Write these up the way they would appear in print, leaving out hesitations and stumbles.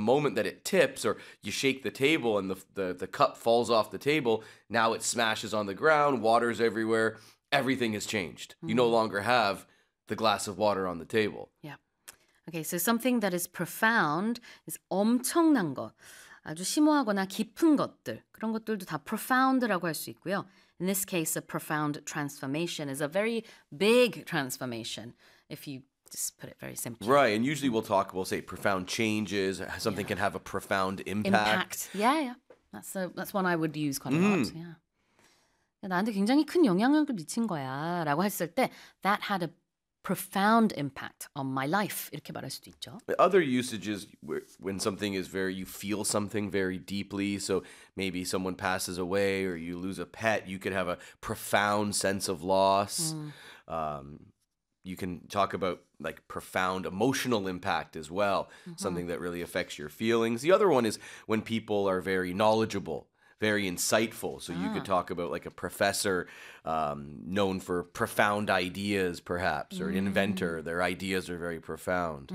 moment that it tips or you shake the table and the cup falls off the table, now it smashes on the ground, water's everywhere, everything has changed. You no longer have the glass of water on the table. Yeah. Okay, so something that is profound is 엄청난 것. 아주 심오하거나 깊은 것들. 그런 것들도 다 profound라고 할 수 있고요. In this case, a profound transformation is a very big transformation, if you just put it very simply. Right, and usually we'll say profound changes, something can have a profound impact. Yeah. That's one I would use quite a lot. Yeah. 나한테 굉장히 큰 영향을 미친 거야 라고 했을 때 that had a profound impact on my life. 이렇게 말할 수도 있죠. Other usages when something is you feel something very deeply. So maybe someone passes away or you lose a pet, you could have a profound sense of loss. You can talk about like profound emotional impact as well, something that really affects your feelings. The other one is when people are very knowledgeable, very insightful. So you could talk about like a professor known for profound ideas, perhaps, or an inventor. Their ideas are very profound.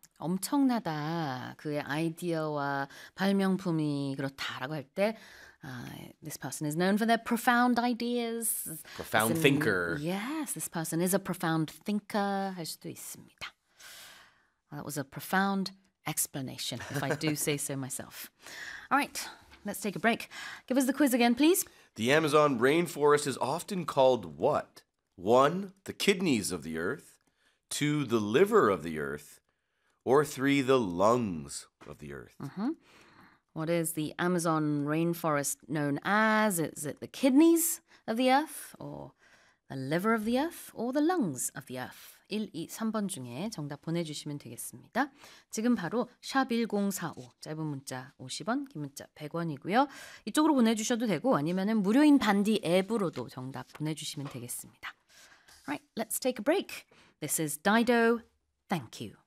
엄청나다. 그의 아이디어와 발명품이 그렇다라고 할 때 this person is known for their profound ideas. Profound thinker. Yes, this person is a profound thinker 할 수도 있습니다. That was a profound explanation, if I do say so myself. All right. Let's take a break. Give us the quiz again, please. The Amazon rainforest is often called what? 1, the kidneys of the earth. 2, the liver of the earth. Or 3, the lungs of the earth. What is the Amazon rainforest known as? Is it the kidneys of the earth? Or the liver of the earth? Or the lungs of the earth? 1, 2, 3번 중에 정답 보내주시면 되겠습니다. 지금 바로 샵 1045, 짧은 문자 50원, 긴 문자 100원이고요. 이쪽으로 보내주셔도 되고 아니면 무료인 반디 앱으로도 정답 보내주시면 되겠습니다. Right, let's take a break. This is Dido. Thank you.